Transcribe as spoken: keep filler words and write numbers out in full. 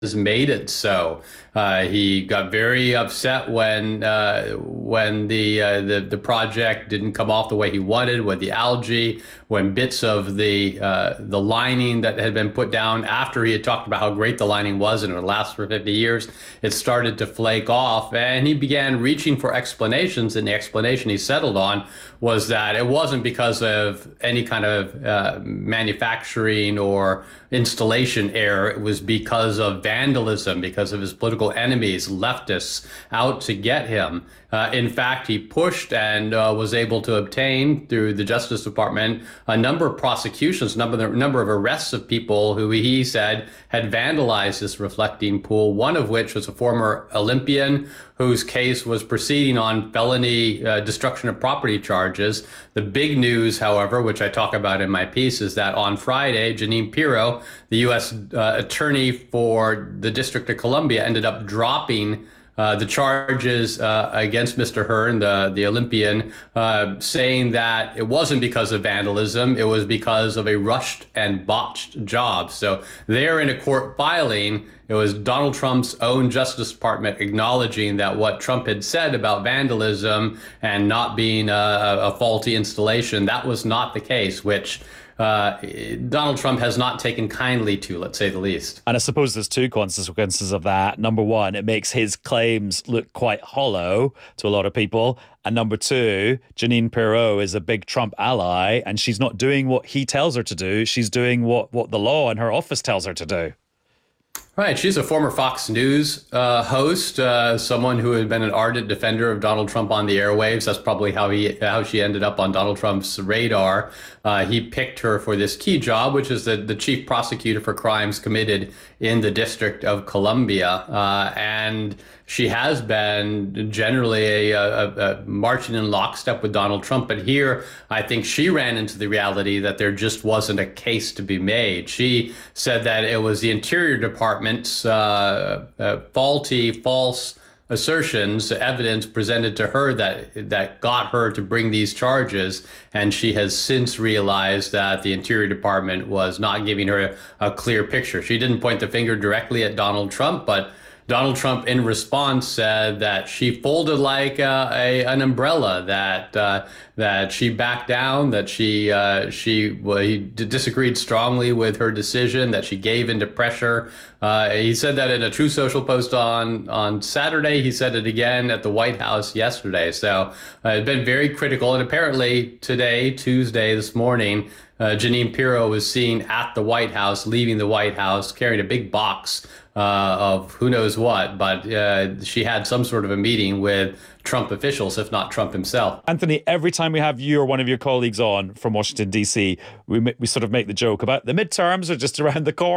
has made it so. Uh, he got very upset when uh, when the, uh, the the project didn't come off the way he wanted with the algae, when bits of the uh, the lining that had been put down after he had talked about how great the lining was and it would last for fifty years, it started to flake off, and he began reaching for explanations. And the explanation he settled on was that it wasn't because of any kind of uh, manufacturing or installation error. It was because of vandalism, because of his political enemies, leftists out to get him. Uh, in fact, he pushed and uh, was able to obtain through the Justice Department a number of prosecutions, number number of arrests of people who he said had vandalized this reflecting pool. One of which was a former Olympian whose case was proceeding on felony uh, destruction of property charges. The big news, however, which I talk about in my piece, is that on Friday, Jeanine Pirro, the U S uh, attorney for the District of Columbia, ended up dropping Uh, the charges uh, against Mister Hearn, the, the Olympian, uh, saying that it wasn't because of vandalism, it was because of a rushed and botched job. So there in a court filing, it was Donald Trump's own Justice Department acknowledging that what Trump had said about vandalism and not being a, a faulty installation, that was not the case, which Uh, Donald Trump has not taken kindly to, let's say the least. And I suppose there's two consequences of that. Number one, it makes his claims look quite hollow to a lot of people. And number two, Jeanine Pirro is a big Trump ally, and she's not doing what he tells her to do. She's doing what, what the law and her office tells her to do. Right. She's a former Fox News uh, host, uh, someone who had been an ardent defender of Donald Trump on the airwaves. That's probably how he how she ended up on Donald Trump's radar. Uh, he picked her for this key job, which is the, the chief prosecutor for crimes committed in the District of Columbia. Uh, and she has been generally a, a, a marching in lockstep with Donald Trump. But here, I think she ran into the reality that there just wasn't a case to be made. She said that it was the Interior Department's uh, uh, faulty, false assertions, evidence presented to her that that got her to bring these charges, and she has since realized that the Interior Department was not giving her a, a clear picture. She didn't point the finger directly at Donald Trump, but Donald Trump, in response, said that she folded like uh, a an umbrella, that uh, that she backed down, that she uh, she well, he disagreed strongly with her decision, that she gave into pressure. Uh, he said that in a True Social post on on Saturday. He said it again at the White House yesterday. So uh, it's been very critical. And apparently today, Tuesday, this morning, Uh, Jeanine Pirro was seen at the White House, leaving the White House, carrying a big box uh, of who knows what. But uh, she had some sort of a meeting with Trump officials, if not Trump himself. Anthony, every time we have you or one of your colleagues on from Washington, D C, we, we sort of make the joke about the midterms are just around the corner.